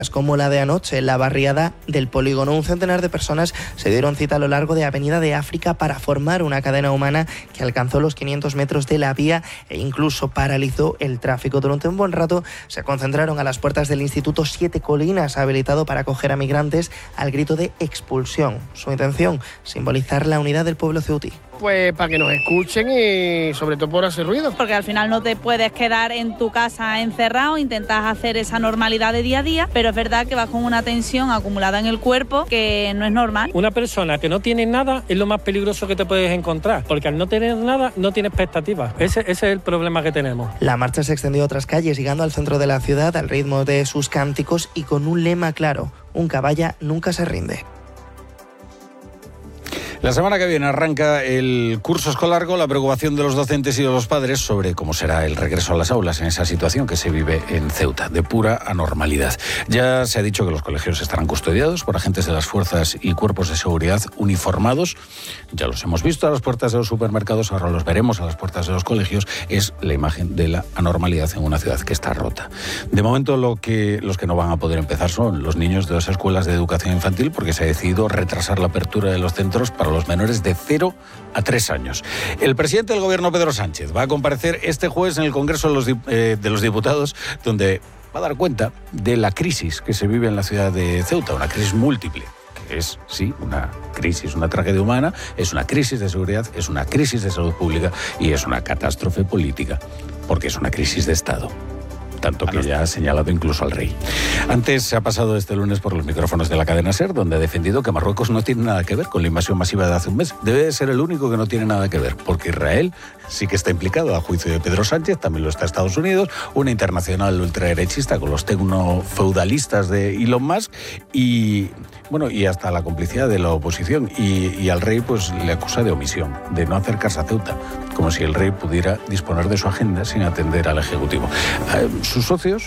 como la de anoche en la barriada del Polígono. Un centenar de personas se dieron cita a lo largo de Avenida de África para formar una cadena humana que alcanzó los 500 metros de la vía e incluso paralizó el tráfico. Durante un buen rato se concentraron a las puertas del Instituto Siete Colinas, habilitado para acoger a migrantes, al grito de expulsión. Su intención, simbolizar la unidad del pueblo ceutí. Pues para que nos escuchen y sobre todo por hacer ruido. Porque al final no te puedes quedar en tu casa encerrado, intentas hacer esa normalidad de día a día, pero es verdad que vas con una tensión acumulada en el cuerpo que no es normal. Una persona que no tiene nada es lo más peligroso que te puedes encontrar, porque al no tener nada no tiene expectativas. Ese es el problema que tenemos. La marcha se extendió a otras calles, llegando al centro de la ciudad al ritmo de sus cánticos y con un lema claro: un caballa nunca se rinde. La semana que viene arranca el curso escolar con la preocupación de los docentes y de los padres sobre cómo será el regreso a las aulas en esa situación que se vive en Ceuta, de pura anormalidad. Ya se ha dicho que los colegios estarán custodiados por agentes de las fuerzas y cuerpos de seguridad uniformados. Ya los hemos visto a las puertas de los supermercados, ahora los veremos a las puertas de los colegios. Es la imagen de la anormalidad en una ciudad que está rota. De momento los que no van a poder empezar son los niños de las escuelas de educación infantil, porque se ha decidido retrasar la apertura de los centros para los menores de 0 a 3 años. El presidente del gobierno, Pedro Sánchez, va a comparecer este jueves en el Congreso de los Diputados, donde va a dar cuenta de la crisis que se vive en la ciudad de Ceuta, una crisis múltiple. Es, sí, una crisis, una tragedia humana, es una crisis de seguridad, es una crisis de salud pública y es una catástrofe política, porque es una crisis de Estado. Tanto que ya ha señalado incluso al rey. Antes se ha pasado este lunes por los micrófonos de la cadena SER, donde ha defendido que Marruecos no tiene nada que ver con la invasión masiva de hace un mes. Debe de ser el único que no tiene nada que ver, porque Israel sí que está implicado, a juicio de Pedro Sánchez, también lo está Estados Unidos, una internacional ultraderechista con los tecnofeudalistas de Elon Musk y hasta la complicidad de la oposición. Y al rey pues le acusa de omisión, de no acercarse a Ceuta, como si el rey pudiera disponer de su agenda sin atender al Ejecutivo. Sus socios,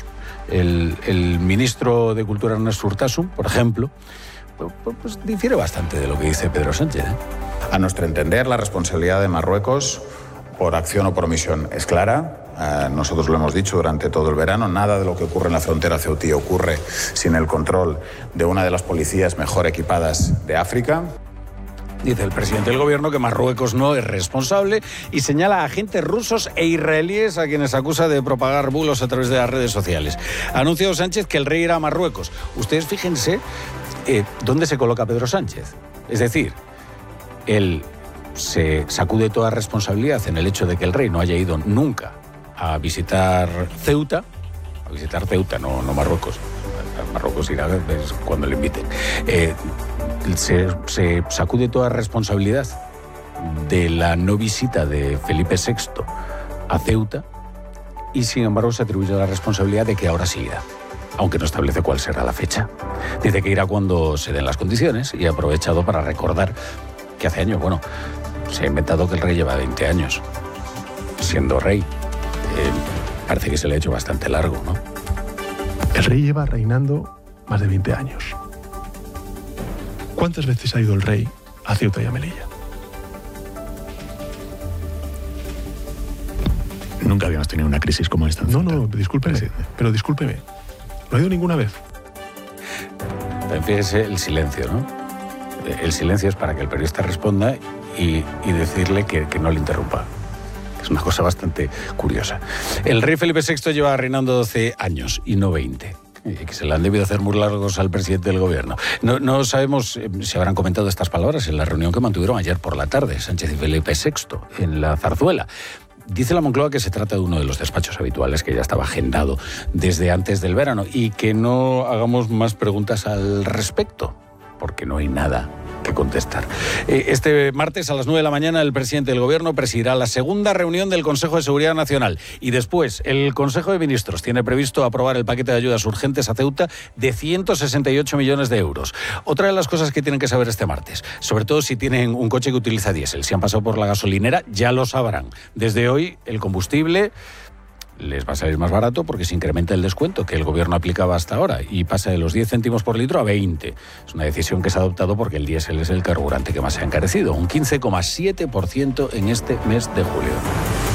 el ministro de Cultura Ernest Urtasun, por ejemplo, pues difiere bastante de lo que dice Pedro Sánchez. A nuestro entender, la responsabilidad de Marruecos, por acción o por omisión, es clara. Nosotros lo hemos dicho durante todo el verano, nada de lo que ocurre en la frontera ceutí ocurre sin el control de una de las policías mejor equipadas de África. Dice el presidente del gobierno que Marruecos no es responsable y señala a agentes rusos e israelíes a quienes acusa de propagar bulos a través de las redes sociales. Ha anunciado Sánchez que el rey irá a Marruecos. Ustedes fíjense dónde se coloca Pedro Sánchez. Es decir, él se sacude toda responsabilidad en el hecho de que el rey no haya ido nunca a visitar Ceuta, no Marruecos. Marruecos irá cuando le inviten. Se sacude toda responsabilidad de la no visita de Felipe VI a Ceuta y sin embargo se atribuye la responsabilidad de que ahora sí irá, aunque no establece cuál será la fecha. Dice que irá cuando se den las condiciones y ha aprovechado para recordar que hace años, se ha inventado que el rey lleva 20 años siendo rey. Parece que se le ha hecho bastante largo, ¿no? El rey lleva reinando más de 20 años. ¿Cuántas veces ha ido el rey a Ceuta y a Melilla? Nunca habíamos tenido una crisis como esta. No, discúlpeme, pero discúlpeme. ¿No ha ido ninguna vez? Fíjese el silencio, ¿no? El silencio es para que el periodista responda y decirle que no le interrumpa. Es una cosa bastante curiosa. El rey Felipe VI lleva reinando 12 años y no 20. Que se le han debido hacer muy largos al presidente del gobierno. No sabemos si habrán comentado estas palabras en la reunión que mantuvieron ayer por la tarde, Sánchez y Felipe VI, en la Zarzuela. Dice la Moncloa que se trata de uno de los despachos habituales que ya estaba agendado desde antes del verano y que no hagamos más preguntas al respecto, porque no hay nada que contestar. Este martes a las 9 de la mañana el presidente del gobierno presidirá la segunda reunión del Consejo de Seguridad Nacional y después el Consejo de Ministros tiene previsto aprobar el paquete de ayudas urgentes a Ceuta de 168 millones de euros. Otra de las cosas que tienen que saber este martes, sobre todo si tienen un coche que utiliza diésel, si han pasado por la gasolinera, ya lo sabrán. Desde hoy el combustible les va a salir más barato porque se incrementa el descuento que el gobierno aplicaba hasta ahora y pasa de los 10 céntimos por litro a 20. Es una decisión que se ha adoptado porque el diésel es el carburante que más se ha encarecido, un 15,7% en este mes de julio.